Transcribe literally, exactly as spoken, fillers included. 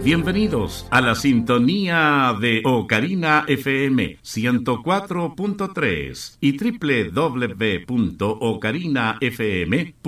Bienvenidos a la sintonía de Ocarina F M ciento cuatro punto tres y doble u doble u doble u punto ocarina f m punto com.